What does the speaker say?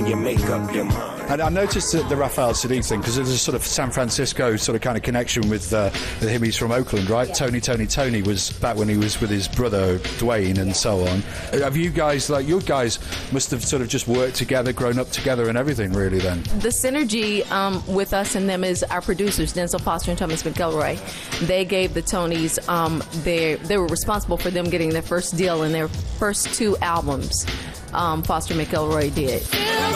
you make up your mind. And I noticed that the Raphael Saadiq thing, because there's a sort of San Francisco sort of kind of connection with him. He's from Oakland, right? Yeah. Tony was back when he was with his brother Dwayne and so on. Have you guys, like, you guys must have sort of just worked together, grown up together and everything, really, then? The synergy with us and them is our producers, Denzel Foster and Thomas McElroy. They gave the Tonys, they were responsible for them getting their first deal in their first 2 albums. Foster McElroy did.